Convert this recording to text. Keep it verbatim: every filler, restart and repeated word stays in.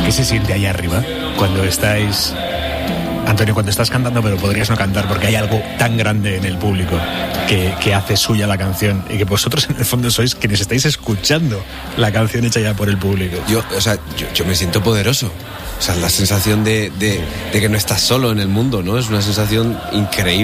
¿Qué se siente ahí arriba cuando estáis... Antonio, cuando estás cantando, pero podrías no cantar porque hay algo tan grande en el público que, que hace suya la canción y que vosotros en el fondo sois quienes estáis escuchando la canción hecha ya por el público? Yo, o sea, yo, yo me siento poderoso. O sea, la sensación de, de, de que no estás solo en el mundo, ¿no? Es una sensación increíble.